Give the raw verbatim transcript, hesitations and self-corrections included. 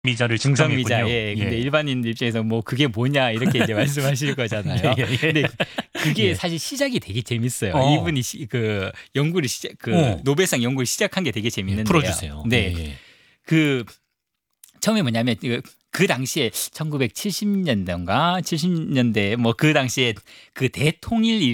미자를 증상미자. 측정했군요. 예. 근데 예. 일반인 입장에서 뭐 그게 뭐냐 이렇게 이제 말씀하실 거잖아요. 예, 예, 예. 근데 그게 예. 사실 시작이 되게 재밌어요. 어. 이분이 시, 그 연구를 시작 그 어. 노벨상 연구를 시작한 게 되게 재밌는데요. 풀어주세요. 네. 예. 그 처음에 뭐냐면 그, 그 당시에 천구백칠십 년대인가 칠십 년대 뭐 그 당시에 그 대통일